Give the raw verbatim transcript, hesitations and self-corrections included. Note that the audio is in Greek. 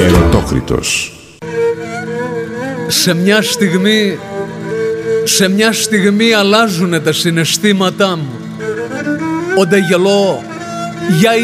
Ερωτόκριτος. Σε μια στιγμή, σε μια στιγμή αλλάζουνε τα συναισθήματά μου. Όντε γελώ για